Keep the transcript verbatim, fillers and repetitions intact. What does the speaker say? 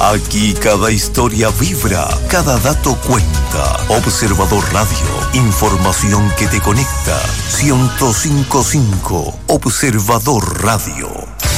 Aquí cada historia vibra, cada dato cuenta. Observador Radio, información que te conecta. ciento cinco punto cinco Observador Radio.